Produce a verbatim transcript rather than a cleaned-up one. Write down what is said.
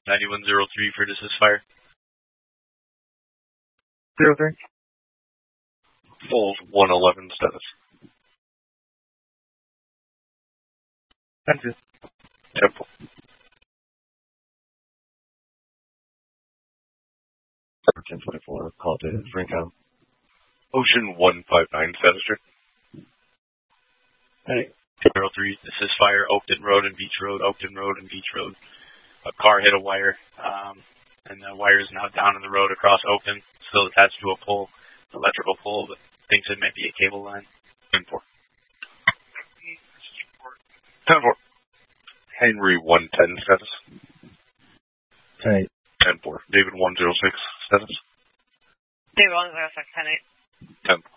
ninety-one zero three for this is fire. Zero three. Fold one eleven status. Thank you. Temple. ten twenty-four, call to Rincon. Ocean one five nine status check. Hey. zero three, this is fire, Oakton Road and Beach Road, Oakton Road and Beach Road. A car hit a wire, um, and the wire is now down in the road across Oakton, still attached to a pole, electrical pole, but thinks it might be a cable line. ten four. ten four. Henry one ten status. ten eight. ten four. David one zero six status. David one zero six, ten eight. ten four.